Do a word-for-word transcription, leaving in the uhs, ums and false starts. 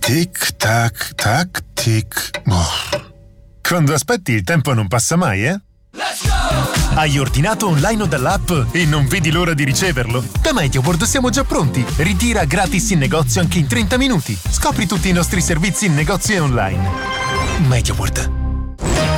Tic tac tac tic. Oh. Quando aspetti il tempo non passa mai, eh? Hai ordinato online o dall'app e non vedi l'ora di riceverlo? Da MediaWorld siamo già pronti. Ritira gratis in negozio anche in trenta minuti. Scopri tutti i nostri servizi in negozio e online. MediaWorld.